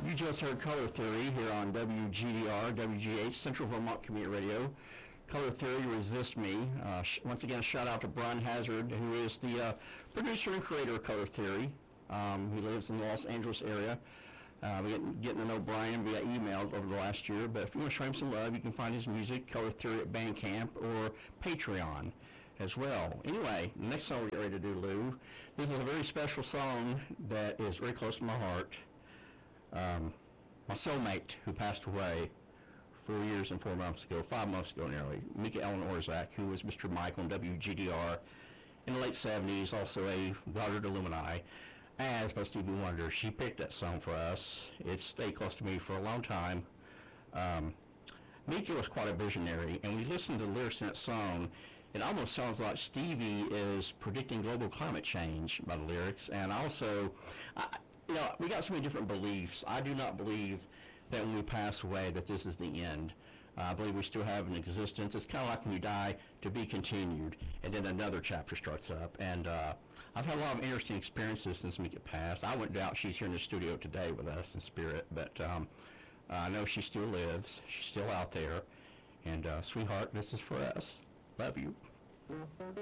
You just heard Color Theory here on WGDR, WGH, Central Vermont Community Radio. Color Theory, Resist Me. Once again, a shout out to Brian Hazard, who is the producer and creator of Color Theory. He lives in the Los Angeles area. We're getting to know Brian via email over the last year, but if you want to show him some love, you can find his music, Color Theory, at Bandcamp or Patreon as well. Anyway, the next song we're ready to do, Lou, this is a very special song that is very close to my heart. My soulmate, who passed away 4 years and 4 months ago, 5 months ago nearly, Mika Ellen Orzak, who was Mr. Mike on WGDR in the late 70s, also a Goddard alumni, as by Stevie Wonder. She picked that song for us. It stayed close to me for a long time. Mika was quite a visionary, and when you listen to the lyrics in that song, it almost sounds like Stevie is predicting global climate change by the lyrics. And also, we got so many different beliefs. I do not believe that when we pass away that this is the end. I believe we still have an existence. It's kind of like when you die, to be continued, and then another chapter starts up. And I've had a lot of interesting experiences since Mika passed. I wouldn't doubt she's here in the studio today with us in spirit, but I know she still lives. She's still out there. And sweetheart, this is for us. Love you.